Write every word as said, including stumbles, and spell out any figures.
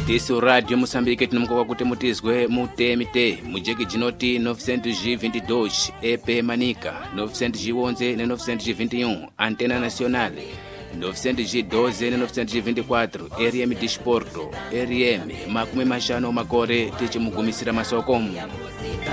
Tisu Radio Moçambique tinamukoka kuti mutizwe mute mite mujeki jinoti novecentos e vinte e dois E P Manica novecentos e onze ne novecentos e vinte e um Antena Nacional novecentos e doze ne novecentos e vinte e quatro R M Desporto R M makumi mashano makore tichimugumisira masokomu